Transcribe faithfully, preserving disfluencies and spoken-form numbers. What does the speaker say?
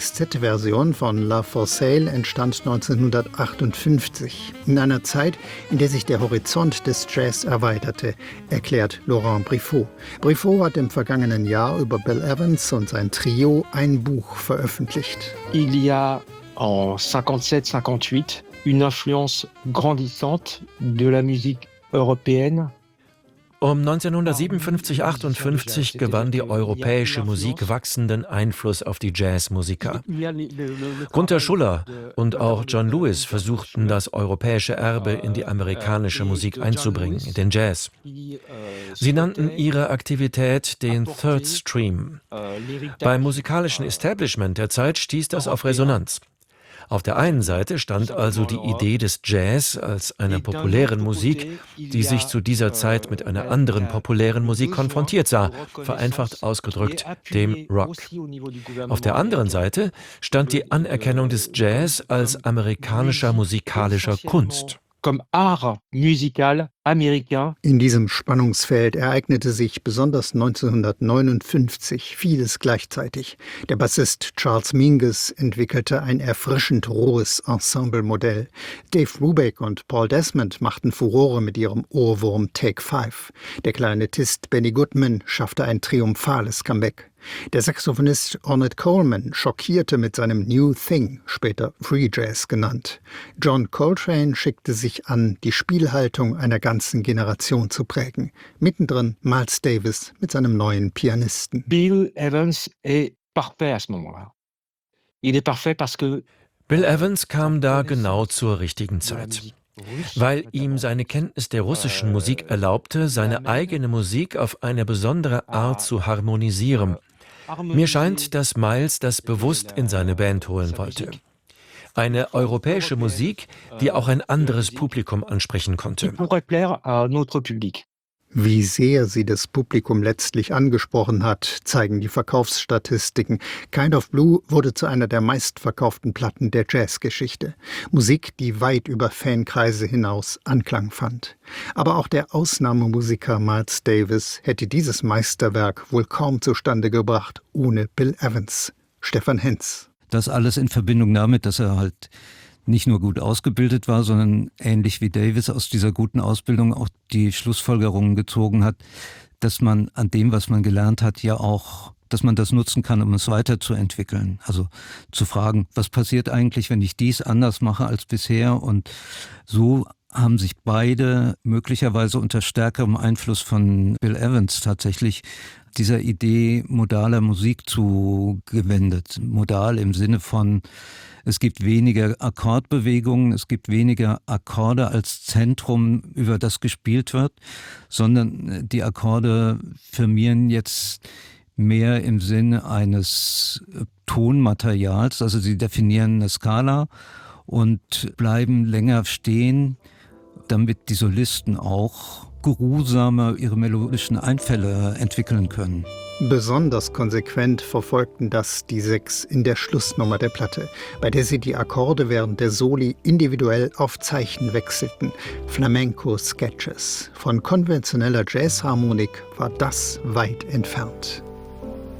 Sextett-Version von Love for Sale entstand neunzehnhundertachtundfünfzig. In einer Zeit, in der sich der Horizont des Jazz erweiterte, erklärt Laurent Briffaut. Briffaut hat im vergangenen Jahr über Bill Evans und sein Trio ein Buch veröffentlicht. Il y a en cinquante-sept cinquante-huit une influence grandissante de la musique européenne. Um neunzehnhundertsiebenundfünfzig achtundfünfzig gewann die europäische Musik wachsenden Einfluss auf die Jazzmusiker. Gunther Schuller und auch John Lewis versuchten, das europäische Erbe in die amerikanische Musik einzubringen, in den Jazz. Sie nannten ihre Aktivität den Third Stream. Beim musikalischen Establishment der Zeit stieß das auf Resonanz. Auf der einen Seite stand also die Idee des Jazz als einer populären Musik, die sich zu dieser Zeit mit einer anderen populären Musik konfrontiert sah, vereinfacht ausgedrückt dem Rock. Auf der anderen Seite stand die Anerkennung des Jazz als amerikanischer musikalischer Kunst. Comme art musical américain. In diesem Spannungsfeld ereignete sich besonders neunzehnhundertneunundfünfzig vieles gleichzeitig. Der Bassist Charles Mingus entwickelte ein erfrischend rohes Ensemblemodell. Dave Brubeck und Paul Desmond machten Furore mit ihrem Ohrwurm Take Five. Der Klarinettist Benny Goodman schaffte ein triumphales Comeback. Der Saxophonist Ornette Coleman schockierte mit seinem New Thing, später Free Jazz genannt. John Coltrane schickte sich an, die Spielhaltung einer ganzen Generation zu prägen. Mittendrin Miles Davis mit seinem neuen Pianisten. Bill Evans est parfait à ce moment-là. Il est parfait parce que Bill Evans kam da genau zur richtigen Zeit, weil ihm seine Kenntnis der russischen Musik erlaubte, seine eigene Musik auf eine besondere Art zu harmonisieren. Mir scheint, dass Miles das bewusst in seine Band holen wollte. Eine europäische Musik, die auch ein anderes Publikum ansprechen konnte. Wie sehr sie das Publikum letztlich angesprochen hat, zeigen die Verkaufsstatistiken. Kind of Blue wurde zu einer der meistverkauften Platten der Jazzgeschichte. Musik, die weit über Fankreise hinaus Anklang fand. Aber auch der Ausnahmemusiker Miles Davis hätte dieses Meisterwerk wohl kaum zustande gebracht ohne Bill Evans. Stefan Henz. Das alles in Verbindung damit, dass er halt nicht nur gut ausgebildet war, sondern ähnlich wie Davis aus dieser guten Ausbildung auch die Schlussfolgerungen gezogen hat, dass man an dem, was man gelernt hat, ja auch, dass man das nutzen kann, um es weiterzuentwickeln. Also zu fragen, was passiert eigentlich, wenn ich dies anders mache als bisher? Und so haben sich beide möglicherweise unter stärkerem Einfluss von Bill Evans tatsächlich dieser Idee modaler Musik zugewendet. Modal im Sinne von, es gibt weniger Akkordbewegungen, es gibt weniger Akkorde als Zentrum, über das gespielt wird, sondern die Akkorde firmieren jetzt mehr im Sinne eines Tonmaterials, also sie definieren eine Skala und bleiben länger stehen, damit die Solisten auch geruhsamer ihre melodischen Einfälle entwickeln können. Besonders konsequent verfolgten das die Sechs in der Schlussnummer der Platte, bei der sie die Akkorde während der Soli individuell auf Zeichen wechselten. Flamenco Sketches. Von konventioneller Jazzharmonik war das weit entfernt.